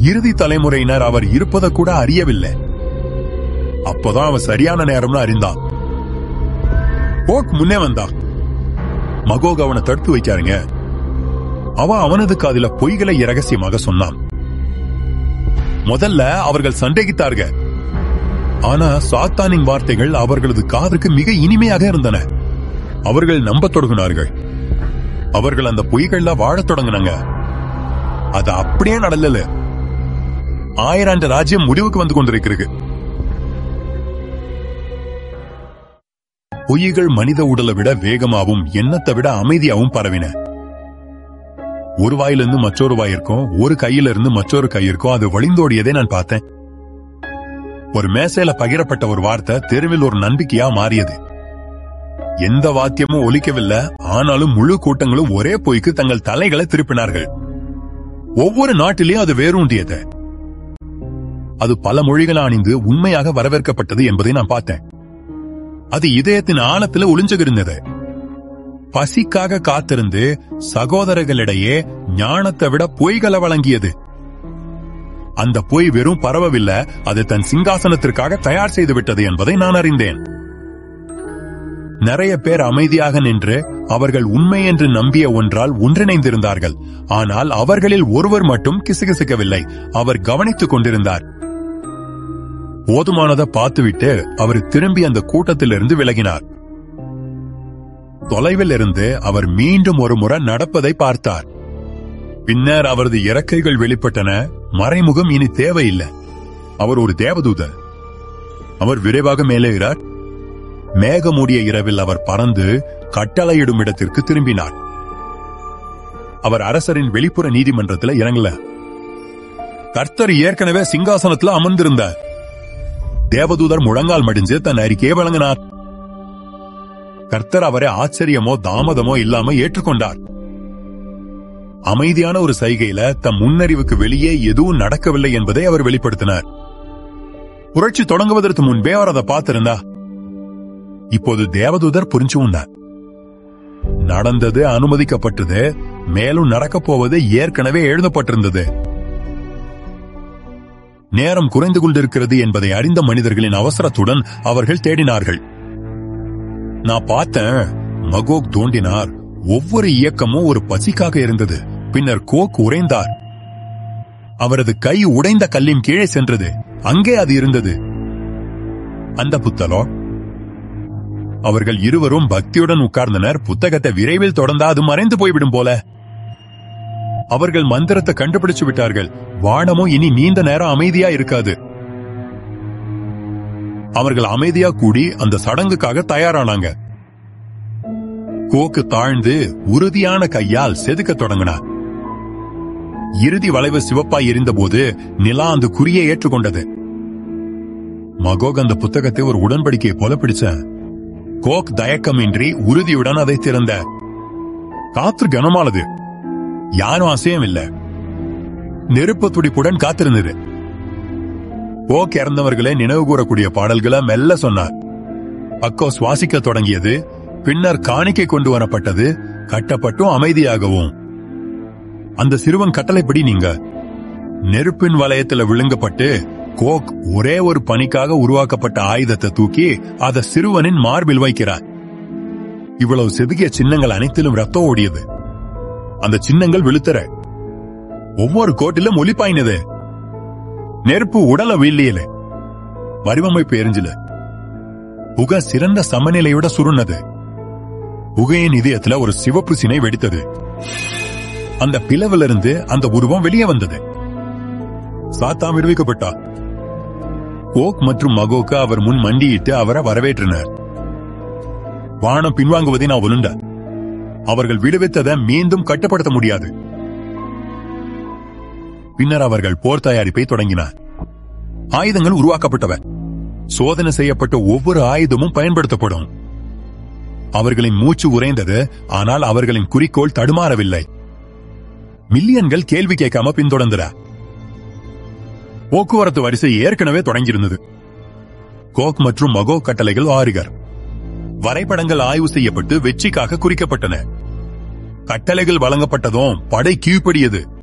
இறுதி தலைமுறையினர் அவர் இருப்பதை கூட அறியவில்லை. அப்போதான் அவன் சரியான நேரம்னு அறிந்தான். கோக் முன்னே வந்தான். மகோக் அவனை தடுத்து வைக்காருங்க. அவனது காதில பொய்களை இரகசியமாக சொன்னான். முதல்ல அவர்கள் சந்தேகித்தார்கள். ஆனா சாத்தானின் வார்த்தைகள் அவர்களது காதுக்கு மிக இனிமையாக இருந்தன. அவர்கள் நம்ப தொடங்கினார்கள். அவர்கள் அந்த பொய்கள்ல வாழத் தொடங்கினாங்க. அது அப்படியே நடந்தது. 1000 ஆண்டு ராஜ்யம் முடிவுக்கு வந்து கொண்டிருக்கிறது. பொய்கள் மனித உடலை விட வேகமாகவும் எண்ணத்தை விட அமைதியாகவும் பரவின. ஒரு வாயிலிருந்து மற்றொரு வாய் இருக்கும், ஒரு கையில இருந்து மற்றொரு கை இருக்கும். அது வழிந்தோடியதை நான் பார்த்தேன். ஒரு மேசையில பகிரப்பட்ட ஒரு வார்த்தை தெருவில் ஒரு நம்பிக்கையா மாறியது. எந்த வாத்தியமும் ஒலிக்கவில்லை. ஆனாலும் முழு கூட்டங்களும் ஒரே பொய்க்கு தங்கள் தலைகளை திருப்பினார்கள். ஒவ்வொரு நாட்டிலேயும் அது வேரூன்றியது. அது பல மொழிகளை அணிந்து உண்மையாக வரவேற்கப்பட்டது என்பதை நான் பார்த்தேன். அது இதயத்தின் ஆழத்தில் ஒளிஞ்சிருந்தது. பசிக்காக காத்திருந்து சகோதரர்களிடையே ஞானத்தை விட பொய்களை வழங்கியது. அந்த பொய் வெறும் பரவவில்லை, அது தன் சிங்காசனத்திற்காக தயார் செய்து விட்டது என்பதை நான் அறிந்தேன். நிறைய பேர் அமைதியாக நின்று அவர்கள் உண்மை என்று நம்பிய ஒன்றால் ஒன்றிணைந்திருந்தார்கள். ஆனால் அவர்களில் ஒருவர் மட்டும் கிசுகிசுக்கவில்லை. அவர் கவனித்துக் கொண்டிருந்தார். போதுமானதை பார்த்துவிட்டு அவர் திரும்பி அந்த கூட்டத்திலிருந்து விலகினார். தொலைவில் இருந்து அவர் மீண்டும் ஒரு முறை நடப்பதை பார்த்தார். பின்னர் அவரது இறக்கைகள் வெளிப்பட்டன. மறைமுகம் இனி தேவையில்லை. அவர் ஒரு தேவதூதர். அவர் விரைவாக மேலேறார். மேகமூடிய இரவில் அவர் பறந்து கட்டளையிடும் இடத்திற்கு திரும்பினார். அவர் அரசரின் வெளிப்புற நீதிமன்றத்தில் இறங்கல. கர்த்தர் ஏற்கனவே சிங்காசனத்தில் அமர்ந்திருந்தார். தேவதூதர் முழங்கால் மடிஞ்சு தன் அறிக்கையை வழங்கினார். கர்த்தர் அவரை ஆச்சரியமோ தாமதமோ இல்லாம ஏற்றுக்கொண்டார். அமைதியான ஒரு சைகையில தம் முன்னறிவுக்கு வெளியே எதுவும் நடக்கவில்லை என்பதை அவர் வெளிப்படுத்தினார். புரட்சி தொடங்குவதற்கு முன்பே அவர் அதை பார்த்திருந்தா. இப்போது தேவதூதர் புரிஞ்சு உண்டார். நடந்தது அனுமதிக்கப்பட்டது. மேலும் நடக்கப் போவது ஏற்கனவே எழுதப்பட்டிருந்தது. நேரம் குறைந்து கொண்டிருக்கிறது என்பதை அறிந்த மனிதர்களின் அவசரத்துடன் அவர்கள் தேடினார்கள். நான் பார்த்தேன். மகோக் தோண்டினார். ஒவ்வொரு இயக்கமும் ஒரு பசிக்காக இருந்தது. பின்னர் கோக் உறைந்தார். அவரது கை உடைந்த கல்லின் கீழே சென்றது. அங்கே அது இருந்தது. அந்த புத்தலோ. அவர்கள் இருவரும் பக்தியுடன் உட்கார்ந்தனர். புத்தகத்தை விரைவில் தொடர்ந்தா அது மறைந்து போய்விடும் போல. அவர்கள் மந்திரத்தை கண்டுபிடிச்சு விட்டார்கள். வானமும் இனி நீண்ட நேரம் அமைதியா இருக்காது. அவர்கள் அமைதியா கூடி அந்த சடங்குக்காக தயாரானாங்க. கோக்கு தாழ்ந்து உறுதியான கையால் செதுக்க தொடங்கினார். இறுதி வளைவு சிவப்பாய் எரிந்தபோது நிலா அந்த குறியை ஏற்றுக்கொண்டது. மகோக் அந்த புத்தகத்தை ஒரு உடன்படிக்கையை போல பிடிச்ச. கோக் தயக்கமின்றி உறுதியுடன் அதை திறந்த. காற்று கனமானது. யாரும் அசையம் இல்லை. நெருப்பு துடிப்புடன் காத்திருந்தது. கோக் இறந்தவர்களை நினைவு கூறக்கூடிய பாடல்களை மெல்ல சொன்னார். அக்கோ சுவாசிக்க தொடங்கியது. பின்னர் காணிக்கை கொண்டு வரப்பட்டது. கட்டப்பட்டும் அமைதியாகவும். அந்த சிறுவன் கட்டளைப்படி நீங்க. நெருப்பின் வலயத்தில் விழுங்கப்பட்டு கோக் ஒரே ஒரு பணிக்காக உருவாக்கப்பட்ட ஆயுதத்தை தூக்கி அதை சிறுவனின் மார்பில் வைக்கிறார். இவ்வளவு செதுக்கிய சின்னங்கள் அனைத்திலும் ரத்தம் ஓடியது. அந்த சின்னங்கள் விழுத்தர. ஒவ்வொரு கோட்டிலும் ஒளி பாய்ந்தது. நெருப்பு உடல வீழ்லியல. வடிவமைப்பு எரிஞ்சல. புகை சிறந்த சமநிலையோட சுருண்டது. புகையின் இதயத்துல ஒரு சிவப்பு சினை வெடித்தது. அந்த பிளவிலிருந்து அந்த உருவம் வெளியே வந்தது. சாத்தான் விடுவிக்கப்பட்டார். கோக் மற்றும் மகோக்கு அவர் முன் மண்டியிட்டு அவரை வரவேற்றனர். வானம் பின்வாங்குவதை நான் உணர்ந்த. அவர்கள் விடுவித்ததை மீண்டும் கட்டுப்படுத்த முடியாது. பின்னர் அவர்கள் போர் தயாரிப்பை தொடங்கினார். ஆயுதங்கள் உருவாக்கப்பட்டவ. சோதனை செய்யப்பட்ட ஒவ்வொரு ஆயுதமும் பயன்படுத்தப்படும். அவர்களின் மூச்சு உறைந்தது. ஆனால் அவர்களின் குறிக்கோள் தடுமாறவில்லை. மில்லியன்கள் கேள்வி கேட்காம பின்தொடர்ந்தன. போக்குவரத்து வரிசை ஏற்கனவே தொடங்கியிருந்தது. கோக் மற்றும் மகோக் கட்டளைகள் ஆறுகர். வரைபடங்கள் ஆய்வு செய்யப்பட்டு வெற்றிக்காக குறிக்கப்பட்டன. கட்டளைகள் வழங்கப்பட்டதும் படை கீழ்ப்படியது.